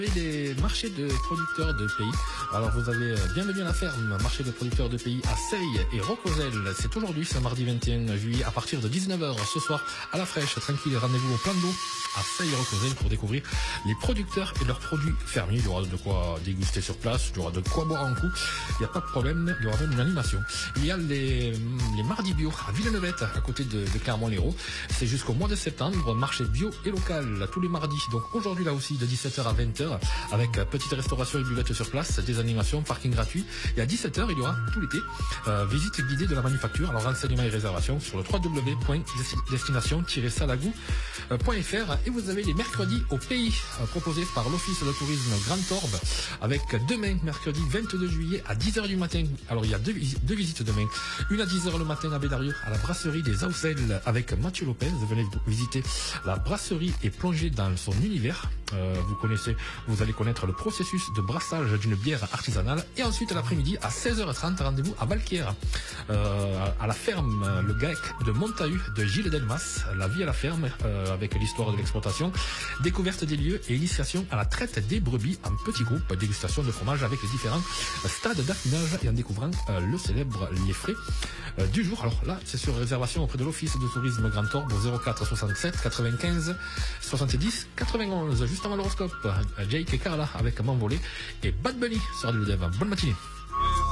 Des marchés de producteurs de pays. Alors vous avez bienvenue à la ferme, marché de producteurs de pays à Seille et Rocozelle. C'est aujourd'hui, ce mardi 21 juillet, à partir de 19h ce soir, à la fraîche, tranquille, rendez-vous au plan d'eau à Seille et Rocozelle pour découvrir les producteurs et leurs produits fermiers. Il y aura de quoi déguster sur place, il y aura de quoi boire en coup. Il n'y a pas de problème, il y aura même une animation. Il y a les mardis bio à Villeneuve, à côté de Clermont-Lérault. C'est jusqu'au mois de septembre, marché bio et local, tous les mardis. Donc aujourd'hui là aussi, de 17h à 20h, avec petite restauration et buvette sur place, des animations, parking gratuit. Et à 17h, il y aura tout l'été visite guidée de la manufacture. Alors renseignements et réservations sur le www.destination-salagou.fr. Et vous avez les mercredis au pays proposés par l'Office de tourisme Grand Orbe, avec demain, mercredi 22 juillet à 10h du matin. Alors il y a deux visites demain. Une à 10h le matin à Bédarieux, à la brasserie des Auxelles avec Mathieu Lopez. Venez visiter la brasserie et plonger dans son univers. Vous allez connaître le processus de brassage d'une bière artisanale. Et ensuite, l'après-midi, à 16h30, rendez-vous à Valquière, à la ferme Le Grec de Montahu de Gilles Delmas. La vie à la ferme, avec l'histoire de l'exploitation, découverte des lieux et initiation à la traite des brebis en petits groupes, dégustation de fromage avec les différents stades d'affinage et en découvrant le célèbre les frais du jour. Alors là, c'est sur réservation auprès de l'Office de tourisme Grand Orbe au 04 67 95 70 91. Juste avant l'horoscope, Jake et Carla avec M'envoler et Bad Bunny sur Radio Dev. Bonne matinée.